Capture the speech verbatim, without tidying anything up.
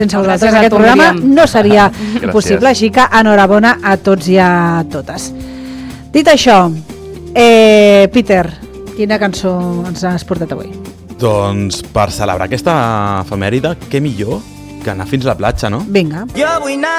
Sense vosaltres aquest programa no seria possible, així que enhorabona a tots i a totes. Dit això, eh, Peter, quina cançó ens has portat avui? Doncs per celebrar aquesta efemèride, què millor que anar fins a la platja, no? Vinga. Jo vull anar